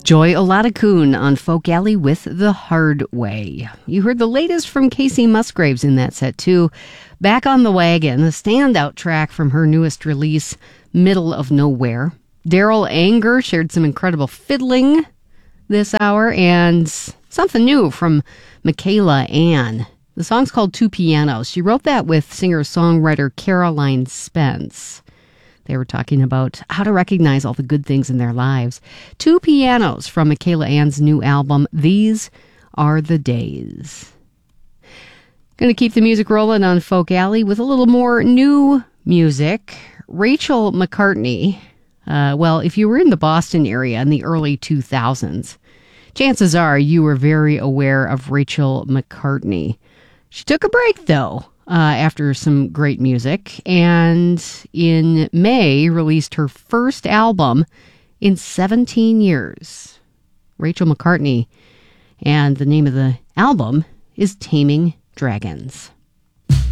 Joy Oladakoon on Folk Alley with The Hard Way. You heard the latest from Casey Musgraves in that set, too. Back on the Wagon, the standout track from her newest release, Middle of Nowhere. Daryl Anger shared some incredible fiddling this hour, and something new from Michaela Ann. The song's called Two Pianos. She wrote that with singer-songwriter Caroline Spence. They were talking about how to recognize all the good things in their lives. Two Pianos from Michaela Ann's new album, These Are the Days. Going to keep the music rolling on Folk Alley with a little more new music. Rachel McCartney. Well, if you were in the Boston area in the early 2000s, chances are you were very aware of Rachel McCartney. She took a break, though, after some great music, and in May released her first album in 17 years. Rachel McCartney, and the name of the album is Taming Dragons.